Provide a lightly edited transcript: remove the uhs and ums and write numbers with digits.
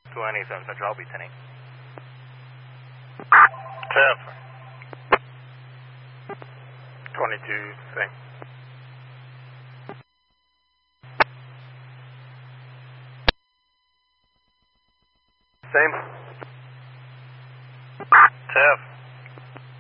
27 Central, I'll be 10-8. Tap. 22, same. Same. Tap.